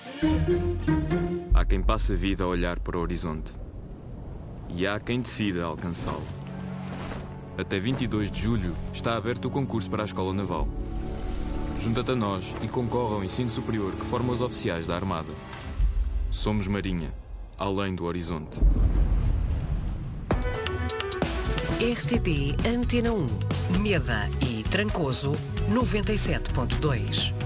Há quem passe a vida a olhar para o horizonte. E há quem decida alcançá-lo. Até 22 de julho está aberto o concurso para a Escola Naval. Junta-te a nós e concorre ao ensino superior que forma os oficiais da Armada. Somos Marinha, além do horizonte. RTP Antena 1, Meda e Trancoso 97.2.